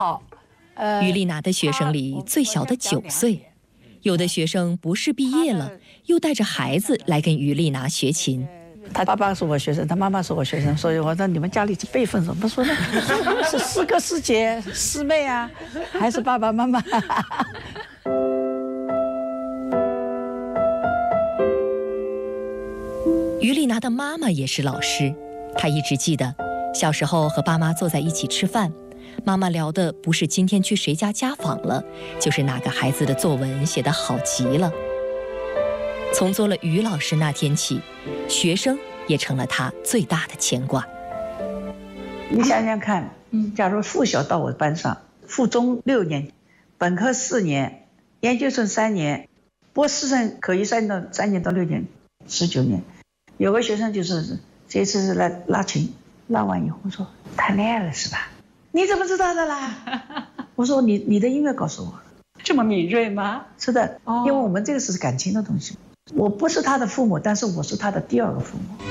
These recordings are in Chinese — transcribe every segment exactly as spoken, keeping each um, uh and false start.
好，呃， 于丽娜的学生里最小的九岁，有的学生不是毕业了，又带着孩子来跟于丽娜学琴。 他爸爸是我学生，他妈妈是我学生，所以我说你们家里是辈分怎么说呢？是师哥师姐师妹啊，还是爸爸妈妈？ 于丽娜的妈妈也是老师，她一直记得小时候和爸妈坐在一起吃饭，妈妈聊的不是今天去谁家家访了，就是哪个孩子的作文写得好极了。从做了于老师那天起，学生也成了她最大的牵挂。 你想想看，假如附小到我班上，附中六年，本科四年，研究生三年，博士生可以三到三年到六年，十九年。有个学生就是这次是来拉琴，拉完以后说谈恋爱了是吧？你怎么知道的啦？我说你你的音乐告诉我了。 这么敏锐吗？ 是的，因为我们这个是感情的东西。我不是他的父母，但是我是他的第二个父母。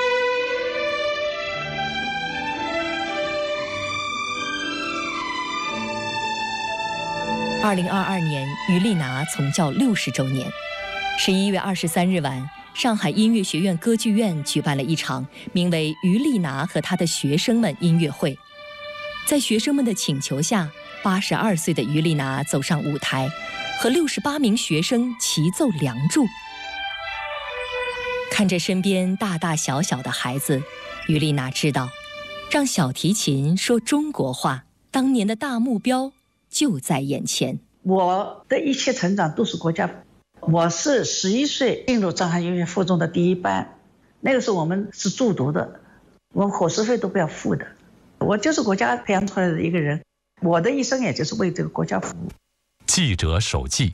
二零二二年，于丽娜从教六十周年。十一月二十三日晚，上海音乐学院歌剧院举办了一场名为于丽娜和她的学生们音乐会。在学生们的请求下，八十二岁的于丽娜走上舞台，和六十八名学生齐奏《梁祝》。看着身边大大小小的孩子，于丽娜知道，让小提琴说中国话，当年的大目标就在眼前。 我的一切成长都是国家。我是十一岁进入上海音乐附中的第一班，那个时候我们是住读的，我们伙食费都不要付的。我就是国家培养出来的一个人，我的一生也就是为这个国家服务。 记者手记，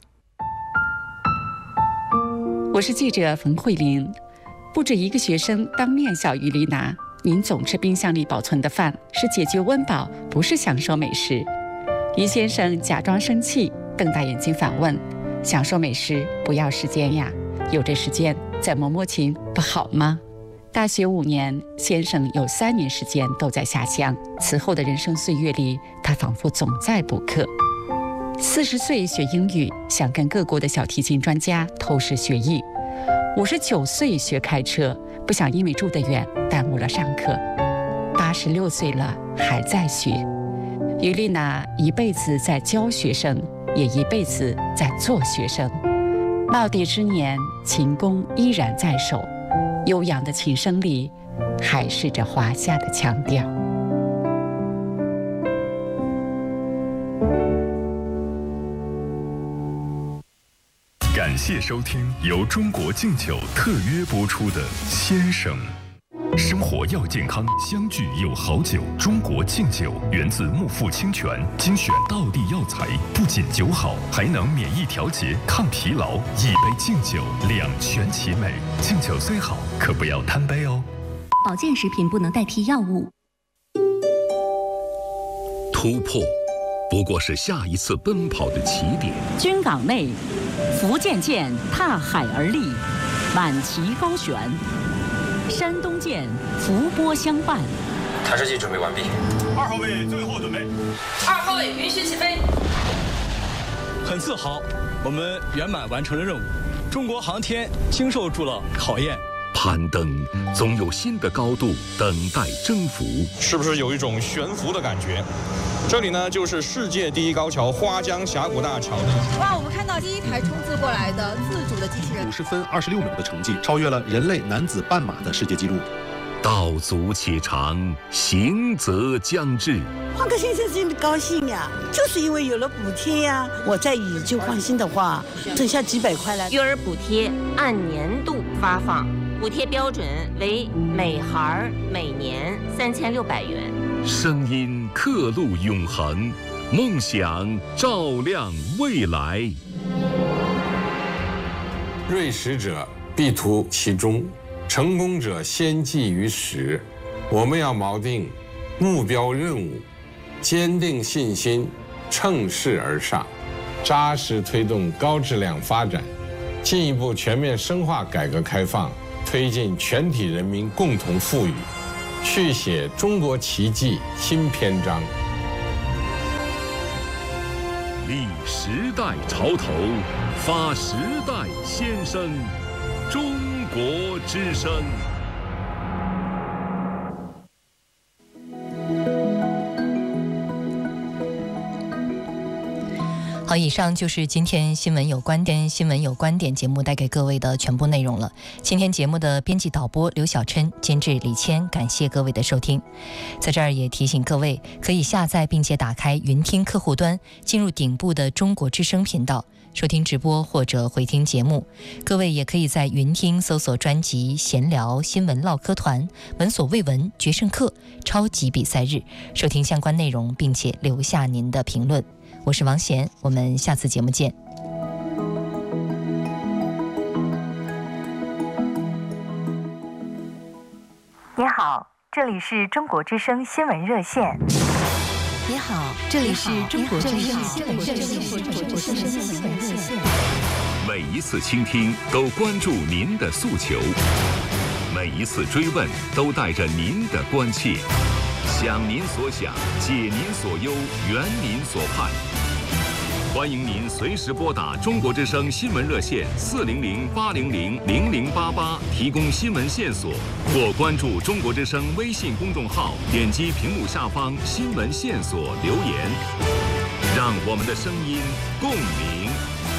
我是记者冯慧玲。不止一个学生当面笑于丽娜：“您总吃冰箱里保存的饭，是解决温饱，不是享受美食。”于先生假装生气，瞪大眼睛反问：“享受美食不要时间呀？有这时间再摸摸琴不好吗？”大学五年，先生有三年时间都在下乡。此后的人生岁月里，他仿佛总在补课。四十岁学英语，想跟各国的小提琴专家偷师学艺。五十九岁学开车，不想因为住得远耽误了上课。八十六岁了还在学。于丽娜一辈子在教学生，也一辈子在做学生。耄耋之年，琴弓依然在手，悠扬的琴声里还是着华夏的腔调。 感谢收听由中国敬酒特约播出的《先生》。生活要健康，相聚有好酒。中国敬酒源自木富清泉，精选道地药材，不仅酒好，还能免疫调节、抗疲劳。一杯敬酒，两全其美。敬酒虽好，可不要贪杯哦。 保健食品不能代替药物。 突破，不过是下一次奔跑的起点。 军港内，福建舰踏海而立，满旗高悬。山东舰伏波相伴。 弹射器准备完毕。 二号位最后准备。 二号位允许起飞。 很自豪，我们圆满完成了任务。中国航天经受住了考验。 攀登总有新的高度等待征服。 是不是有一种悬浮的感觉？这里呢，就是世界第一高桥花江峡谷大桥。 哇，我们看到第一台冲刺过来的自主的机器人， 五十分二十六秒的成绩，超越了人类男子半马的世界纪录。 道阻且长，行则将至。 换个先生真的高兴呀，就是因为有了补贴呀。我再以旧换新的话，省下几百块来。 育儿补贴按年度发放，补贴标准为每孩每年三千六百元。 声音刻录永恒，梦想照亮未来。 锐识者必图其中，成功者先记于始。我们要锚定目标任务，坚定信心，乘势而上，扎实推动高质量发展，进一步全面深化改革开放，推进全体人民共同富裕，续写中国奇迹新篇章。 立时代潮头，发时代先声。中国之声。 好，以上就是今天新闻有观点新闻有观点节目带给各位的全部内容了。今天节目的编辑导播刘小琛，监制李谦，感谢各位的收听。在这儿也提醒各位，可以下载并且打开云听客户端，进入顶部的中国之声频道，收听直播或者回听节目。各位也可以在云听搜索专辑闲聊新闻唠嗑团，闻所未闻决胜课超级比赛日，收听相关内容并且留下您的评论。我是王贤，我们下次节目见。你好，这里是中国之声新闻热线。 你好，这里是中国之声新闻热线。 每一次倾听都关注您的诉求，每一次追问都带着您的关切。想您所想，解您所忧，圆您所盼。欢迎您随时拨打中国之声新闻热线四零零八零零零零八八提供新闻线索，或关注中国之声微信公众号，点击屏幕下方新闻线索留言，让我们的声音共鸣。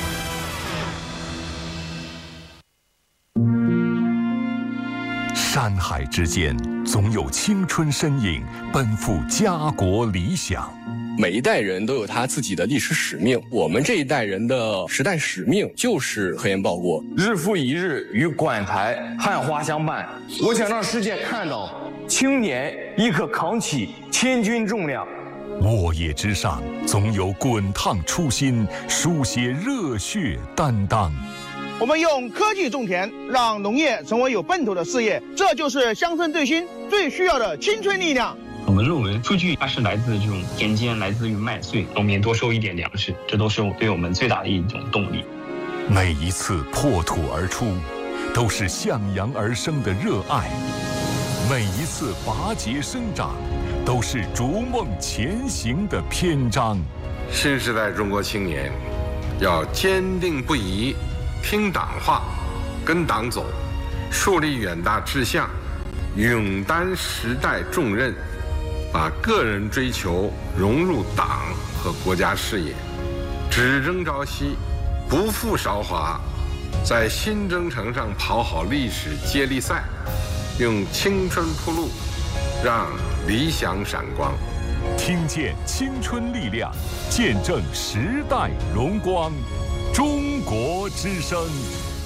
山海之间，总有青春身影奔赴家国理想。 每一代人都有他自己的历史使命，我们这一代人的时代使命就是核烟报国。 日复一日与管台汉花相伴，我想让世界看到青年亦可扛起千钧重量。 沃野之上，总有滚烫初心，书写热血担当。 我们用科技种田，让农业成为有奔头的事业，这就是乡村振兴最需要的青春力量。 我们论文数据它是来自这种田间，来自于麦穗，农民多收一点粮食，这都是对我们最大的一种动力。 每一次破土而出，都是向阳而生的热爱；每一次拔节生长，都是逐梦前行的篇章。 新时代中国青年要坚定不移听党话，跟党走，树立远大志向，勇担时代重任，把个人追求融入党和国家事业，只争朝夕，不负韶华，在新征程上跑好历史接力赛，用青春铺路，让理想闪光。 听见青春力量，见证时代荣光。中国之声。